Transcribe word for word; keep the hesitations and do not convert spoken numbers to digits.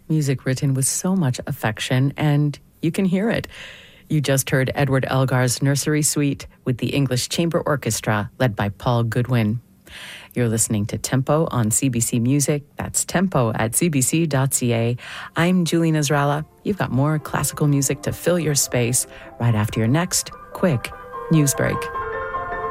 music written with so much affection, and you can hear it. You just heard Edward Elgar's Nursery Suite with the English Chamber Orchestra, led by Paul Goodwin. You're listening to Tempo on C B C Music. That's tempo at c b c dot c a. I'm Julie Nasrallah. You've got more classical music to fill your space right after your next quick news break.